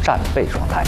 战备状态。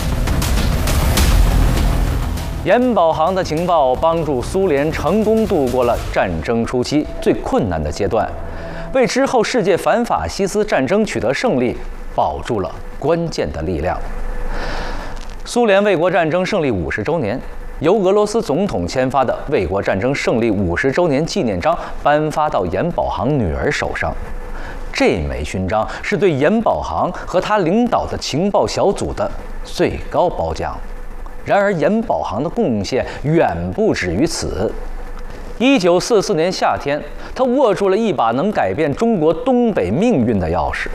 严保行的情报帮助苏联成功度过了战争初期最困难的阶段，为之后世界反法西斯战争取得胜利保住了关键的力量。苏联卫国战争胜利50周年，由俄罗斯总统签发的卫国战争胜利50周年纪念章颁发到严保行女儿手上。这枚勋章是对严保行和他领导的情报小组的最高褒奖。然而，严保行的贡献远不止于此。1944年夏天，他握住了一把能改变中国东北命运的钥匙。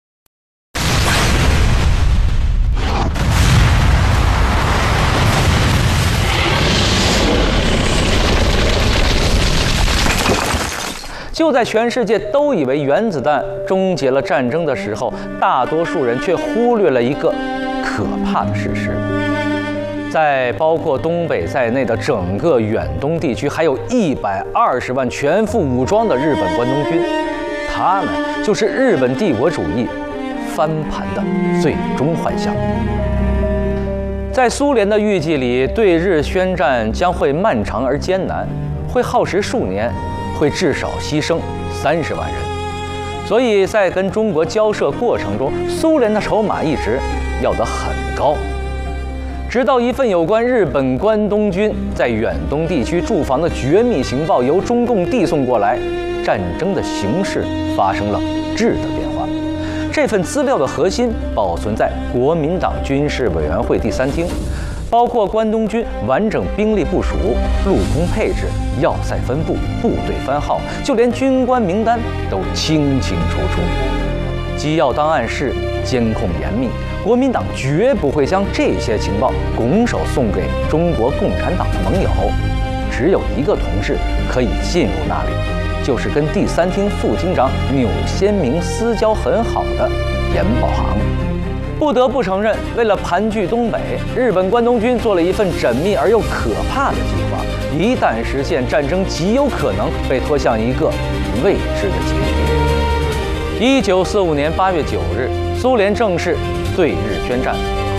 就在全世界都以为原子弹终结了战争的时候，大多数人却忽略了一个可怕的事实。在包括东北在内的整个远东地区，还有120万全副武装的日本关东军，他们就是日本帝国主义翻盘的最终幻想。在苏联的预计里，对日宣战将会漫长而艰难，会耗时数年，会至少牺牲30万人。所以在跟中国交涉过程中，苏联的筹码一直要得很高。直到一份有关日本关东军在远东地区驻防的绝密情报由中共递送过来，战争的形势发生了质的变化。这份资料的核心保存在国民党军事委员会第3厅，包括关东军完整兵力部署、陆空配置、要塞分布、部队番号，就连军官名单都清清楚楚。机要档案室监控严密，国民党绝不会将这些情报拱手送给中国共产党的盟友。只有一个同志可以进入那里，就是跟第3厅副厅长钮先明私交很好的严保行。不得不承认，为了盘踞东北，日本关东军做了一份缜密而又可怕的计划。一旦实现，战争极有可能被拖向一个未知的结局。1945年8月9日，苏联正式对日宣战。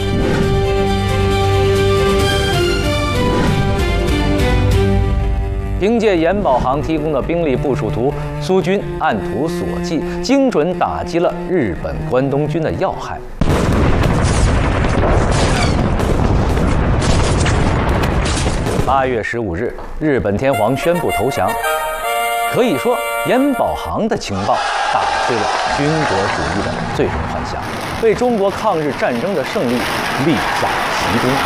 凭借严保行提供的兵力部署图，苏军按图索骥，精准打击了日本关东军的要害。8月15日，日本天皇宣布投降。可以说，严保行的情报打碎了军国主义的最终幻想，为中国抗日战争的胜利立下奇功。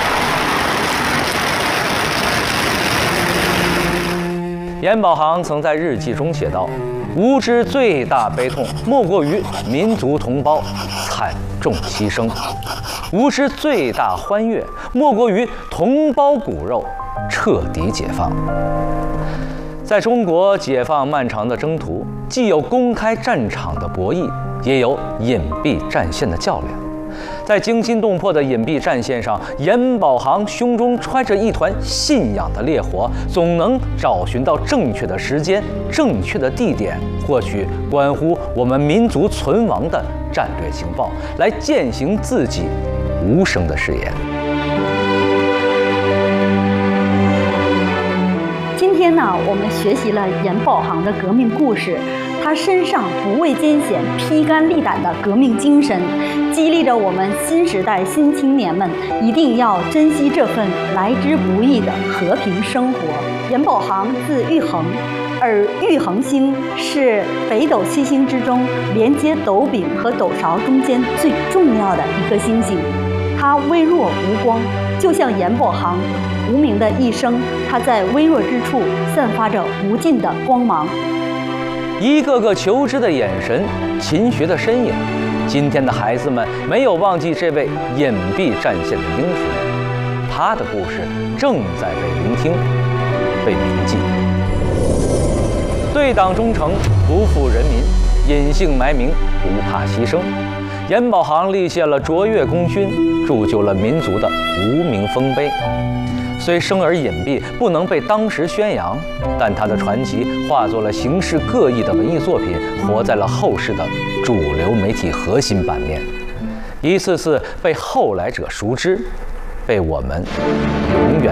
严保行曾在日记中写道：“无知最大悲痛，莫过于民族同胞惨重牺牲；无知最大欢悦，莫过于同胞骨肉彻底解放。”在中国解放漫长的征途，既有公开战场的博弈，也有隐蔽战线的较量。在惊心动魄的隐蔽战线上，严保行胸中揣着一团信仰的烈火，总能找寻到正确的时间、正确的地点，获取关乎我们民族存亡的战略情报，来践行自己无声的誓言。 今天呢，我们学习了严保行的革命故事，他身上不畏艰险、披肝沥胆的革命精神，激励着我们新时代新青年们一定要珍惜这份来之不易的和平生活。严保行字玉衡，而玉衡星是北斗七星之中连接斗柄和斗勺中间最重要的一颗星星。它微弱无光，就像严保行无名的一生，他在微弱之处散发着无尽的光芒。 一个个求知的眼神，勤学的身影，今天的孩子们没有忘记这位隐蔽战线的英雄，他的故事正在被聆听，被铭记。对党忠诚，不负人民，隐姓埋名，不怕牺牲。严保行立下了卓越功勋，铸就了民族的无名丰碑。虽生而隐蔽，不能被当时宣扬，但他的传奇化作了形式各异的文艺作品，活在了后世的主流媒体核心版面。 一次次被后来者熟知，被我们永远